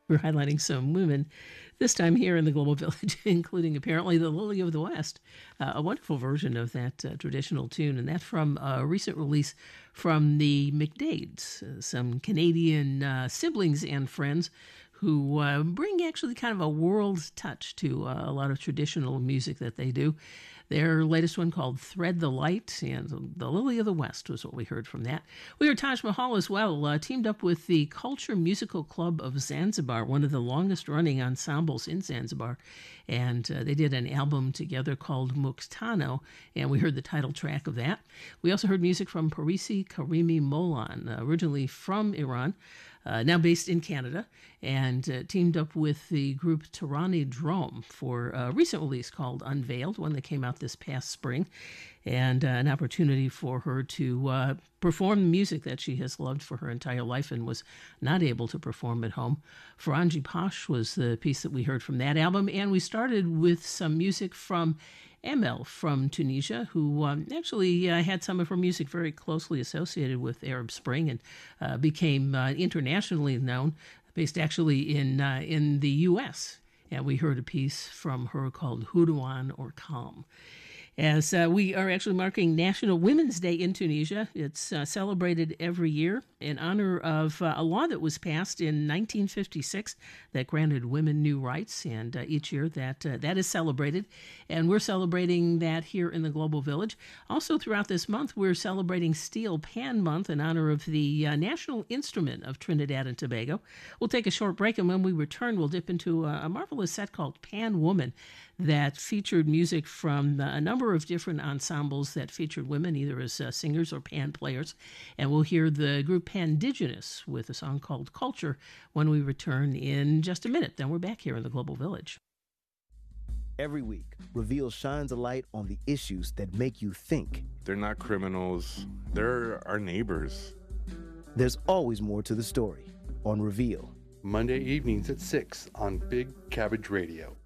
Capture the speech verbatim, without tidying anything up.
We're highlighting some women, this time here in the Global Village, including apparently the Lily of the West, uh, a wonderful version of that uh, traditional tune, and that from a recent release from the McDades, uh, some Canadian uh, siblings and friends who uh, bring actually kind of a world touch to uh, a lot of traditional music that they do. Their latest one called Thread the Light, and The Lily of the West was what we heard from that. We heard Taj Mahal as well, uh, teamed up with the Culture Musical Club of Zanzibar, one of the longest-running ensembles in Zanzibar, and uh, they did an album together called Muktano, and we heard the title track of that. We also heard music from Parisi Karimi Molan, uh, originally from Iran, Uh, now based in Canada, and uh, teamed up with the group Tirani Drum for a recent release called Unveiled, one that came out this past spring, and uh, an opportunity for her to uh, perform the music that she has loved for her entire life and was not able to perform at home. Faranji Pash was the piece that we heard from that album, and we started with some music from Emel from Tunisia, who um, actually uh, had some of her music very closely associated with Arab Spring and uh, became uh, internationally known, based actually in uh, in the U S. And we heard a piece from her called Hourouan or Calm. As uh, we are actually marking National Women's Day in Tunisia. It's uh, celebrated every year in honor of uh, a law that was passed in nineteen fifty-six that granted women new rights, and uh, each year that uh, that is celebrated, and we're celebrating that here in the Global Village. Also throughout this month, we're celebrating Steel Pan Month in honor of the uh, national instrument of Trinidad and Tobago. We'll take a short break, and when we return, we'll dip into a, a marvelous set called Pan Woman that featured music from a number of different ensembles that featured women, either as uh, singers or pan players. And we'll hear the group Pandigenous with a song called Culture when we return in just a minute. Then we're back here in the Global Village. Every week, Reveal shines a light on the issues that make you think. They're not criminals. They're our neighbors. There's always more to the story on Reveal. Monday evenings at six on Big Cabbage Radio.